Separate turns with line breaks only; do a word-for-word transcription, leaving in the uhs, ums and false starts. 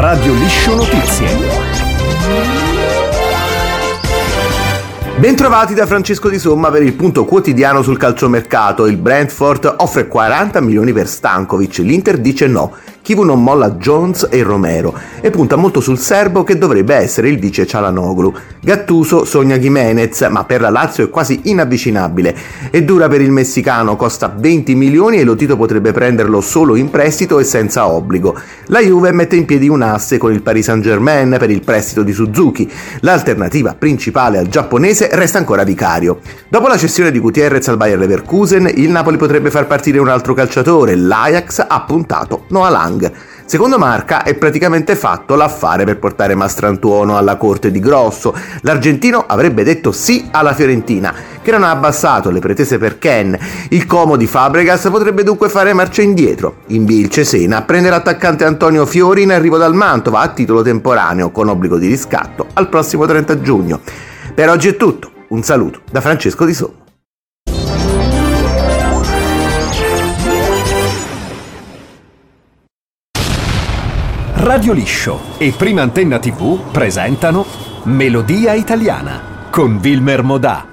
Radio Liscio Notizie.
Bentrovati da Francesco Di Somma per il punto quotidiano sul calciomercato. Il Brentford offre quaranta milioni per Stankovic, l'Inter dice no. Chivu non molla Jones e Romero e punta molto sul serbo che dovrebbe essere il vice Çalhanoğlu. Gattuso sogna Giménez, ma per la Lazio è quasi inavvicinabile. È dura per il messicano, costa venti milioni e lo Tito potrebbe prenderlo solo in prestito e senza obbligo. La Juve mette in piedi un asse con il Paris Saint-Germain per il prestito di Suzuki. L'alternativa principale al giapponese resta ancora Vicario. Dopo la cessione di Gutiérrez al Bayer Leverkusen, il Napoli potrebbe far partire un altro calciatore. L'Ajax ha puntato Noah Lang. Secondo Marca è praticamente fatto l'affare per portare Mastrantuono alla corte di Grosso. L'argentino avrebbe detto sì alla Fiorentina, che non ha abbassato le pretese per Ken. Il Como di Fabregas potrebbe dunque fare marcia indietro. Invia il Cesena a prendere l'attaccante Antonio Fiori in arrivo dal Mantova a titolo temporaneo con obbligo di riscatto al prossimo trenta giugno. Per oggi è tutto. Un saluto da Francesco Di Somma.
Radio Liscio e Prima Antenna tivù presentano Melodia Italiana con Wilmer Modà.